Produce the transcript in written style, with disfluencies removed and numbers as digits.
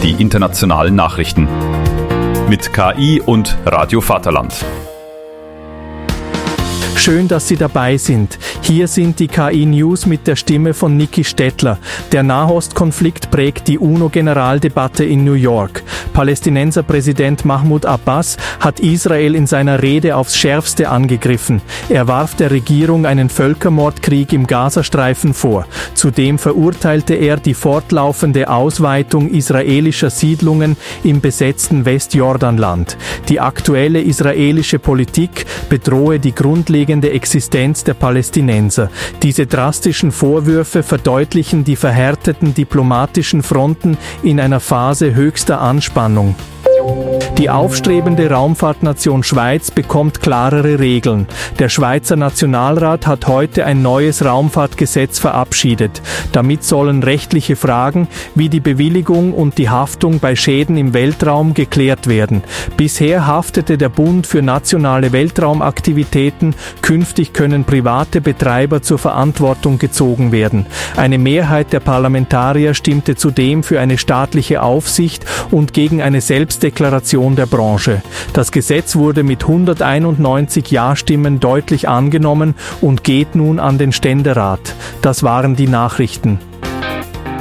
die internationalen Nachrichten. Mit KI und Radio Vaterland. Schön, dass Sie dabei sind. Hier sind die KI-News mit der Stimme von Niki Stettler. Der Nahostkonflikt prägt die UNO-Generaldebatte in New York. Palästinenser-Präsident Mahmoud Abbas hat Israel in seiner Rede aufs Schärfste angegriffen. Er warf der Regierung einen Völkermordkrieg im Gazastreifen vor. Zudem verurteilte er die fortlaufende Ausweitung israelischer Siedlungen im besetzten Westjordanland. Die aktuelle israelische Politik bedrohe die grundlegende Existenz der Palästinenser. Diese drastischen Vorwürfe verdeutlichen die verhärteten diplomatischen Fronten in einer Phase höchster Anspannung. Die aufstrebende Raumfahrtnation Schweiz bekommt klarere Regeln. Der Schweizer Nationalrat hat heute ein neues Raumfahrtgesetz verabschiedet. Damit sollen rechtliche Fragen wie die Bewilligung und die Haftung bei Schäden im Weltraum geklärt werden. Bisher haftete der Bund für nationale Weltraumaktivitäten. Künftig können private Betreiber zur Verantwortung gezogen werden. Eine Mehrheit der Parlamentarier stimmte zudem für eine staatliche Aufsicht und gegen eine Selbstdeklaration der Branche. Das Gesetz wurde mit 191 Ja-Stimmen deutlich angenommen und geht nun an den Ständerat. Das waren die Nachrichten.